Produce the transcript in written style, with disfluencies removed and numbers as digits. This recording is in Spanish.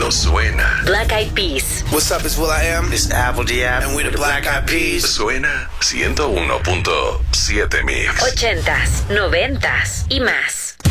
cuando suena. Black Eyed Peas. What's up, it's will.i.am. It's Apple D.App. And we the Black Eyed Peas. Suena 101.7 Mix. 80s, 90s y más.